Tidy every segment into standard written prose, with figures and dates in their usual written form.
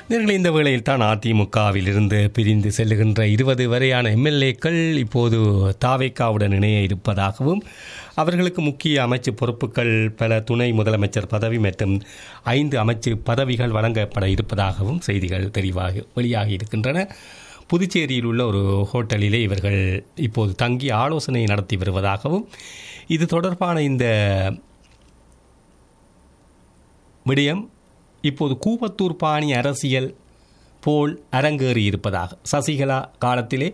நேர்களை இந்த வேளையில் தான் அதிமுகவில் இருந்து பிரிந்து செல்லுகின்ற 20 வரையான எம்எல்ஏக்கள் இப்போது தாவேக்காவுடன் இணைய இருப்பதாகவும் அவர்களுக்கு முக்கிய அமைச்சு பொறுப்புகள் பல துணை முதலமைச்சர் பதவி மற்றும் 5 அமைச்சு பதவிகள் வழங்கப்பட இருப்பதாகவும் செய்திகள் வெளியாகி இருக்கின்றன. புதுச்சேரியில் உள்ள ஒரு ஹோட்டலிலே இவர்கள் இப்போது தங்கி ஆலோசனை நடத்தி வருவதாகவும் இது தொடர்பான இந்த விடயம் இப்போது கூவத்தூர் பாணி அரசியல் போல் அரங்கேறி இருப்பதாக சசிகலா காலத்திலே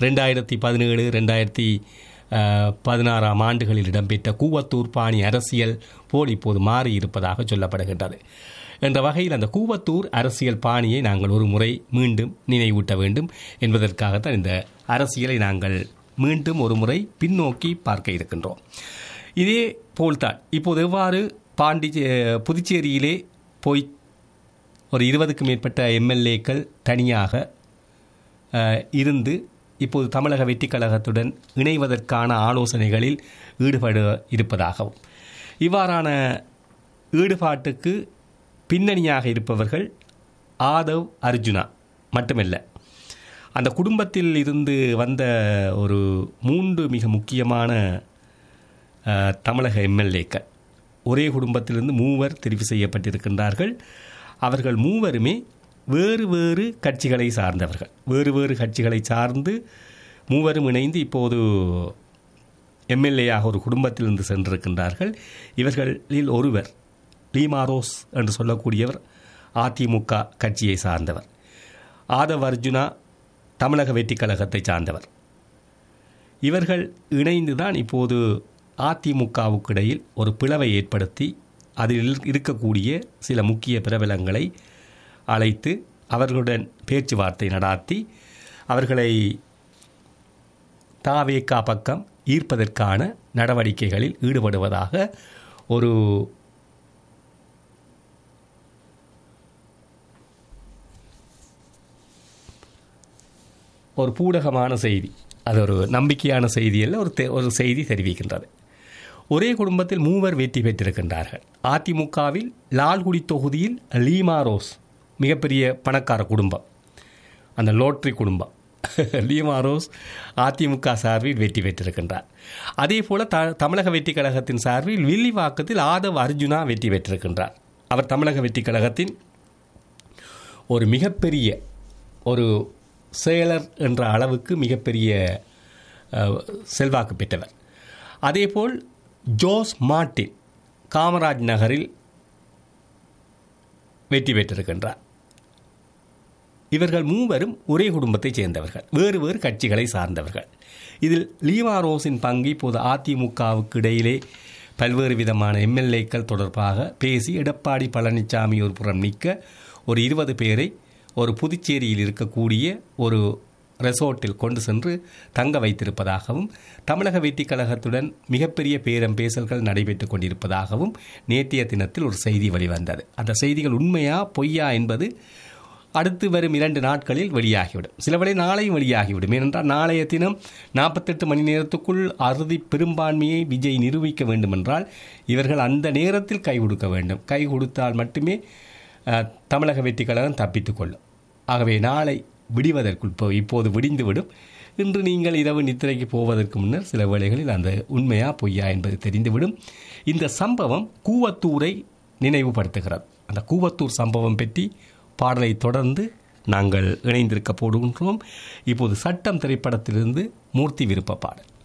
2017 2016 ஆண்டுகளில் இடம்பெற்ற கூவத்தூர் பாணி அரசியல் போல் இப்போது மாறி இருப்பதாக சொல்லப்படுகின்றது. என்ற வகையில் அந்த கூவத்தூர் அரசியல் பாணியை நாங்கள் ஒரு முறை மீண்டும் நினைவூட்ட வேண்டும் என்பதற்காகத்தான் இந்த அரசியலை நாங்கள் மீண்டும் ஒரு முறை பின்னோக்கி பார்க்க இருக்கின்றோம். இதே போல்தான் இப்போது எவ்வாறு புதுச்சேரியிலே போய் ஒரு 20க்கும் மேற்பட்ட எம்எல்ஏக்கள் தனியாக இருந்து இப்போது தமிழக வெற்றிக் கழகத்துடன் இணைவதற்கான ஆலோசனைகளில் ஈடுபட இருப்பதாகவும் இவ்வாறான ஈடுபாட்டுக்கு பின்னணியாக இருப்பவர்கள் ஆதவ் அர்ஜுனா மட்டுமல்ல, அந்த குடும்பத்தில் இருந்து வந்த ஒரு 3 மிக முக்கியமான தமிழக எம்எல்ஏக்கள் ஒரே குடும்பத்திலிருந்து 3 தெரிவு செய்யப்பட்டிருக்கின்றார்கள். அவர்கள் 3 வேறு வேறு கட்சிகளை சார்ந்தவர்கள். வேறு கட்சிகளை சார்ந்து 3 இணைந்து இப்போது எம்எல்ஏயாக ஒரு குடும்பத்திலிருந்து சென்றிருக்கின்றார்கள். இவர்களில் ஒருவர் லீமா ரோஸ் என்று சொல்லக்கூடியவர் அதிமுக கட்சியை சார்ந்தவர். ஆதவ் அர்ஜுனா தமிழக வெற்றிக் கழகத்தை சார்ந்தவர். இவர்கள் இணைந்துதான் இப்போது அதிமுகவுக்கு இடையில் ஒரு பிளவை ஏற்படுத்தி அதில் இருக்கக்கூடிய சில முக்கிய பிரபலங்களை அழைத்து அவர்களுடன் பேச்சுவார்த்தை நடாத்தி அவர்களை தாவேகா பக்கம் ஈர்ப்பதற்கான நடவடிக்கைகளில் ஈடுபடுவதாக ஒரு பூடகமான செய்தி, அது ஒரு நம்பிக்கையான செய்தி அல்ல, ஒரு செய்தி தெரிவிக்கின்றது. ஒரே குடும்பத்தில் 3 வெற்றி பெற்றிருக்கின்றார்கள். அதிமுகவில் லால்குடி தொகுதியில் லீமா ரோஸ் மிகப்பெரிய பணக்கார குடும்பம், அந்த லோட்ரி குடும்பம். லீமா ரோஸ் அதிமுக சார்பில் வெற்றி பெற்றிருக்கின்றார். அதே போல தமிழக வெற்றி கழகத்தின் சார்பில் வில்லிவாக்கத்தில் ஆதவ் அர்ஜுனா வெற்றி பெற்றிருக்கின்றார். அவர் தமிழக வெற்றி கழகத்தின் ஒரு மிகப்பெரிய ஒரு செயலர் என்ற அளவுக்கு மிகப்பெரிய செல்வாக்கு பெற்றவர். அதேபோல் ஜோஸ் மார்ட்டின் காமராஜ் நகரில் வெற்றி பெற்றிருக்கின்றார். இவர்கள் 3 ஒரே குடும்பத்தைச் சேர்ந்தவர்கள், வேறு கட்சிகளை சார்ந்தவர்கள். இதில் லீமா ரோஸின் பங்கு இப்போது அதிமுகவுக்கு இடையிலே பல்வேறு விதமான எம்எல்ஏக்கள் தொடர்பாக பேசி எடப்பாடி பழனிசாமி ஒரு புறம் நிற்க ஒரு 20 பேரை ஒரு புதுச்சேரியில் இருக்கக்கூடிய ஒரு ரெசார்ட்டில் கொண்டு சென்று தங்க வைத்திருப்பதாகவும் தமிழக வெற்றிக் கழகத்துடன் மிகப்பெரிய பேசல்கள் நடைபெற்று கொண்டிருப்பதாகவும் நேற்றைய தினத்தில் ஒரு செய்தி வெளிவந்தது. அந்த செய்திகள் உண்மையா பொய்யா என்பது அடுத்து வரும் 2 நாட்களில் வெளியாகிவிடும். சிலவரை நாளையும் வெளியாகிவிடும். ஏனென்றால் நாளைய தினம் 48 மணி நேரத்துக்குள் அறுதி பெரும்பான்மையை விஜய் நிரூபிக்க வேண்டுமென்றால் இவர்கள் அந்த நேரத்தில் கை கொடுக்க வேண்டும். கை கொடுத்தால் மட்டுமே தமிழக வெற்றிக் கழகம் தப்பித்துக் கொள்ளும். ஆகவே நாளை விடுவதற்குள் இப்போது விடிந்துவிடும். இன்று நீங்கள் இரவு நித்திரைக்கு போவதற்கு முன்னர் சில வேளைகளில் அந்த உண்மையா பொய்யா என்பது தெரிந்துவிடும். இந்த சம்பவம் கூவத்தூரை நினைவுபடுத்துகிறது. அந்த கூவத்தூர் சம்பவம் பற்றி பாடலை தொடர்ந்து நாங்கள் இணைந்திருக்க போடுகின்றோம். இப்போது சட்டம் திரைப்படத்திலிருந்து மூர்த்தி விருப்ப பாடல்.